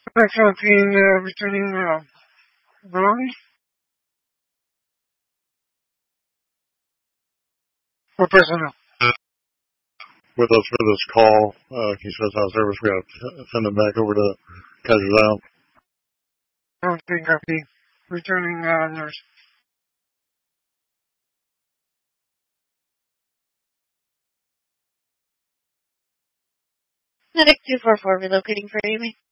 Philippine returning wrong or personnel. With us for this call, he says house service. We got to send him back over to Kaiser's Island. Okay, copy. Returning nurse. Medic 244 relocating for Amy.